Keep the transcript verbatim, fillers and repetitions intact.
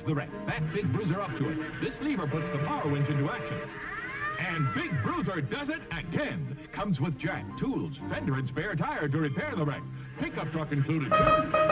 the wreck. Back Big Bruiser up to it. This lever puts the power winch into action. And Big Bruiser does it again. Comes with jack, tools, fender, and spare tire to repair the wreck. Pickup truck included, too.